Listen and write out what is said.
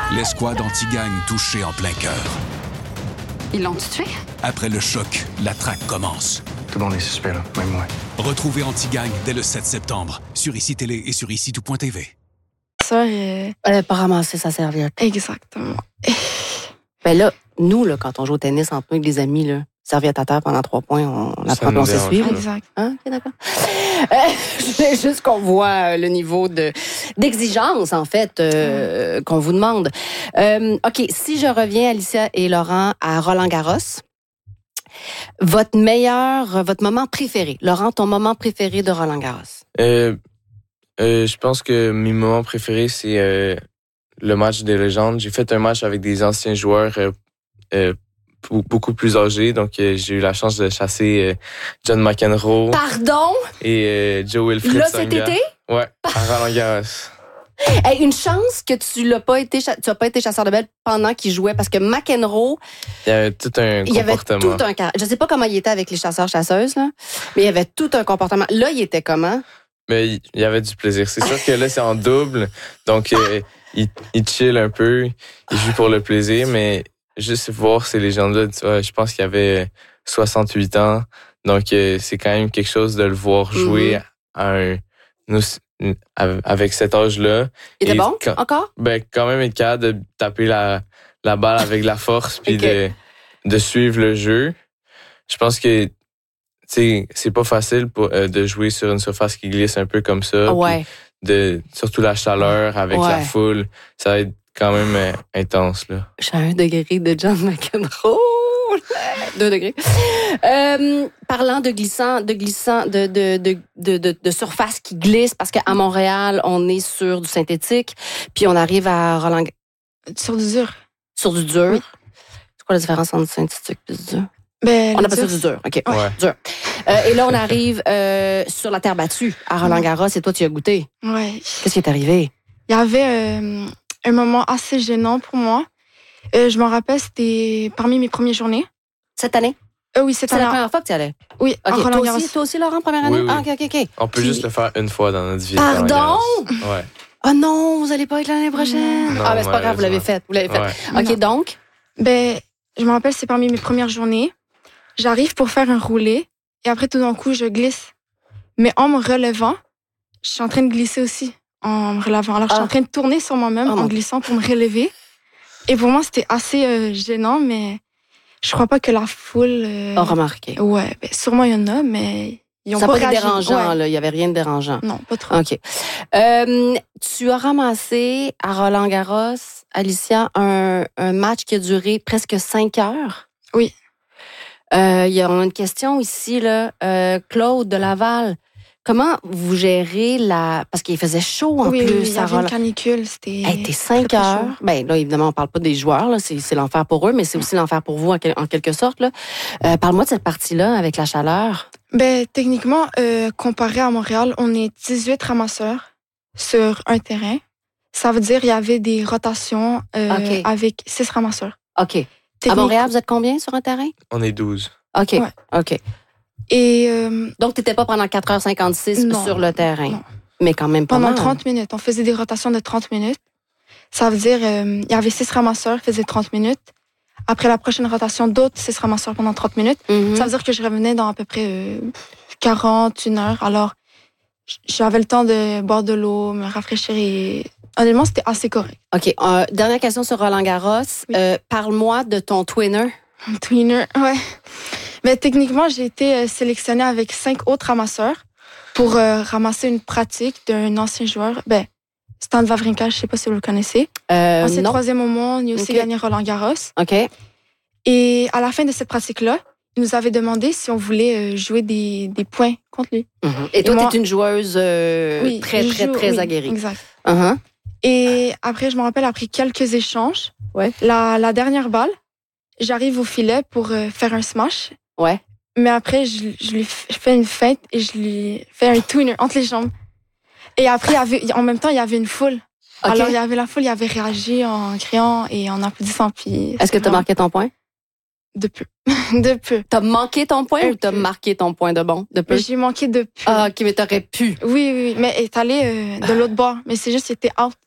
L'escouade anti-gang touchée en plein cœur. Ils l'ont tué? Après le choc, la traque commence. Tout le monde est suspect, là, même moi. Retrouvez Anti-Gang dès le 7 septembre sur ICI Télé et sur ICI-tout.tv. Ça, Elle n'a pas ramassé sa serviette. Exactement. Ben là, nous, là, quand on joue au tennis entre nous avec des amis, là, serviette à terre pendant 3 points, on apprend qu'on sait suivre. Exact. Hein? OK, d'accord. Je voulais juste qu'on voit le niveau d'exigence, en fait, qu'on vous demande. OK, si je reviens, Alicia et Laurent, à Roland-Garros, votre moment préféré. Laurent, ton moment préféré de Roland-Garros? Je pense que mes moments préférés, c'est le match des légendes. J'ai fait un match avec des anciens joueurs beaucoup plus âgés. Donc, j'ai eu la chance de chasser John McEnroe. Pardon? Et Joe Wilfried Là, Tsonga. cet été? Ouais, à Roland-Garros. Hey, une chance que tu as pas été chasseur de belles pendant qu'il jouait, parce que McEnroe, Il y avait tout un comportement. je sais pas comment il était avec les chasseurs-chasseuses, là, mais il y avait tout un comportement. Là, il était comment? Mais il y avait du plaisir. C'est sûr que là, c'est en double. Donc, il chill un peu. Il joue pour le plaisir. Mais juste voir ces légendes-là, tu vois, je pense qu'il avait 68 ans. Donc, c'est quand même quelque chose de le voir jouer avec cet âge-là. Il était bon, encore? Ben, quand même être capable de taper la balle avec la force puis de suivre le jeu. Je pense que c'est pas facile de jouer sur une surface qui glisse un peu comme ça. Ouais. Surtout la chaleur avec la foule. Ça va être quand même intense, là. J'ai 1 degré de John McEnroe. 2 degrés. Parlant de surface qui glisse, parce qu'à Montréal, on est sur du synthétique, puis on arrive à Roland... Sur du dur. Sur du dur. Oui. C'est quoi la différence entre synthétique et du dur? Ben, On appelle ça du dur. OK. Ouais. Dur. Et là, on arrive sur la terre battue à Roland-Garros, et toi, tu y as goûté. Ouais. Qu'est-ce qui est arrivé? Il y avait un moment assez gênant pour moi. Je m'en rappelle, c'était parmi mes premières journées. Cette année? Oui, cette C'est année. la première fois que tu y allais? Oui, à OK. Roland-Garros. Toi aussi, Laurent, première année? Oui. Ah, OK. On peut juste le faire une fois dans notre vie. Pardon? Ouais. Oh non, vous allez pas être l'année prochaine. Non, Mais c'est pas grave, vous l'avez fait. Ouais. OK, donc? Ben, je me rappelle, c'est parmi mes premières journées. J'arrive pour faire un roulé et après, tout d'un coup, je glisse. Mais en me relevant, je suis en train de glisser aussi en me relevant. Alors, je suis en train de tourner sur moi-même en glissant pour me relever. Et pour moi, c'était assez gênant, mais je crois pas que la foule... A remarqué. Ouais, ben, sûrement il y en a, mais ils ont ça pas n'a pas été réagi. dérangeant, Ouais. là. Il y avait rien de dérangeant. Non, pas trop. OK. Tu as ramassé à Roland-Garros, Alicia, un match qui a duré presque 5 heures. Oui. On a une question ici, là. Claude de Laval, comment vous gérez parce qu'il faisait chaud en Oui, plus il y à avait une Roland. canicule, c'était... Hey, t'es 5 très, très heures. chaud. Ben là, évidemment, on parle pas des joueurs, là. C'est l'enfer pour eux, mais c'est aussi l'enfer pour vous, en quelque sorte, là. Parle-moi de cette partie-là avec la chaleur. Ben, techniquement, comparé à Montréal, on est 18 ramasseurs sur un terrain. Ça veut dire qu'il y avait des rotations avec 6 ramasseurs. OK. À Montréal, vous êtes combien sur un terrain? On est 12. OK. Ouais. OK. Et Donc, tu n'étais pas pendant 4h56 Non. sur le terrain. Non. Mais quand même pas pendant mal. 30 minutes, on faisait des rotations de 30 minutes. Ça veut dire il y avait 6 ramasseurs, faisaient 30 minutes. Après la prochaine rotation, d'autres 6 ramasseurs pendant 30 minutes. Mhm. Ça veut dire que je revenais dans à peu près 41 heures. Alors, j'avais le temps de boire de l'eau, me rafraîchir et honnêtement, c'était assez correct. OK. Dernière question sur Roland-Garros. Oui. Parle-moi de ton twinner. Tweener, ouais. Mais techniquement, j'ai été sélectionnée avec 5 autres ramasseurs pour ramasser une pratique d'un ancien joueur. Ben, Stan Wawrinka, je sais pas si vous le connaissez. Ancien Non. 3e au monde, il a aussi Ok. gagné Roland-Garros. OK. Et à la fin de cette pratique-là, il nous avait demandé si on voulait jouer des points contre lui. Mhm. Et toi, moi- tu es une joueuse Oui, très, je très, joue, très oui, aguerrie. Exact. Uh-huh. Et après, je me rappelle, après quelques échanges, Ouais. la dernière balle, j'arrive au filet pour faire un smash. Ouais. Mais après, je fais une feinte et je lui fais un tweener entre les jambes. Et après, en même temps, il y avait une foule. OK. Alors, il y avait la foule, il avait réagi en criant et en applaudissant. Puis, Est-ce que tu as marqué ton point? De peu. De peu. T'as manqué ton point Un ou t'as peu. marqué ton point de bon? De peu? Mais j'ai manqué de peu. Ah, OK, mais t'aurais pu. Oui, mais est allé de l'autre bord. Mais c'est juste qu'il était out.